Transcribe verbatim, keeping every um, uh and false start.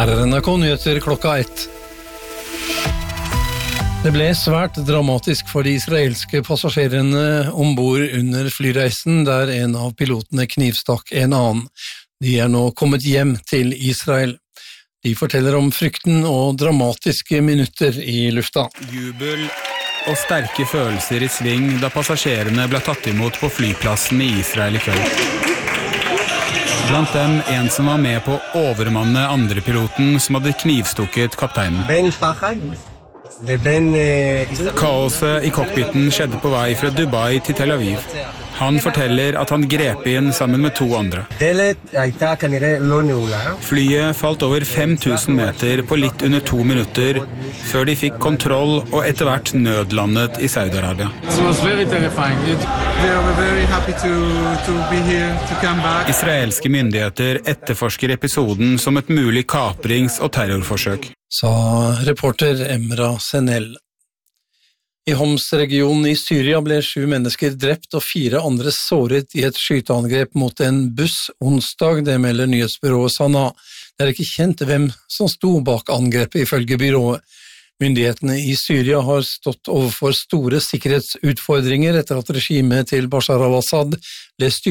Her er N R K Nyheter klokka ett. Det ble svært dramatisk for de israelske passasjerene ombord under flyreisen, der en av pilotene knivstakk en annen. De er nå kommet hjem til Israel. De forteller om frykten og dramatiske minutter i lufta. Jubel og sterke følelser i sving da passasjerene ble tatt imot på flyplassen i Israel i kveld. Blant dem en som var med på å overmanne andre piloten som hadde knivstukket kapteinen. Kaoset i cockpiten skjedde på vei fra Dubai til Tel Aviv. Han forteller at han grep inn sammen med to andre. Flyet falt over fem tusen meter på litt under to minutter, før de fikk kontroll og etter hvert nødlandet i Saudi-Arabia. Israelske myndigheter etterforsker episoden som et mulig kaprings- og terrorforsøk, sa reporter Emra Senel. I Homs-regionen i Syria ble sju mennesker drept og fire andre såret i et skyteangrep mot en buss onsdag, det melder nyhetsbyrået Sana. Det er ikke kjent hvem som sto bak angrepet ifølge byrået. Myndighetene i Syria har stått overfor store sikkerhetsutfordringer etter at regimet til Bashar al-Assad ble styrt